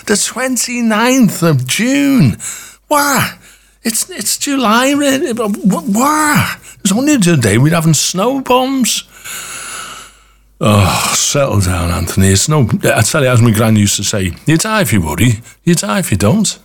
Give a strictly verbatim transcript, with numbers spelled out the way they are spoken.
The twenty-ninth of June. Why? It's it's July, really. Why? It's only today we're having snow bombs. Oh, settle down, Anthony. It's no... I tell you, as my gran used to say, you die if you worry, you die if you don't.